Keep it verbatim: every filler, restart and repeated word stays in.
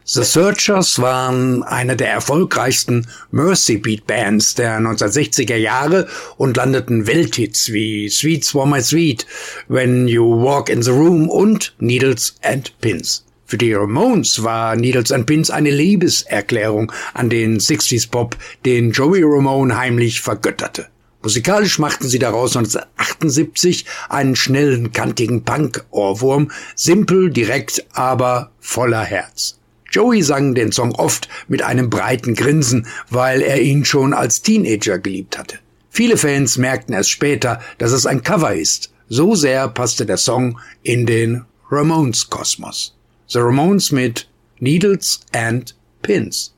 The Searchers waren eine der erfolgreichsten Mercy-Beat-Bands der neunzehnhundertsechziger Jahre und landeten Welthits wie Sweet's For My Sweet, When You Walk in the Room und Needles and Pins. Für die Ramones war Needles and Pins eine Liebeserklärung an den sechziger Pop, den Joey Ramone heimlich vergötterte. Musikalisch machten sie daraus neunzehnhundertachtundsiebzig einen schnellen, kantigen Punk-Ohrwurm, simpel, direkt, aber voller Herz. Joey sang den Song oft mit einem breiten Grinsen, weil er ihn schon als Teenager geliebt hatte. Viele Fans merkten erst später, dass es ein Cover ist. So sehr passte der Song in den Ramones-Kosmos. The Ramones mit Needles and Pins.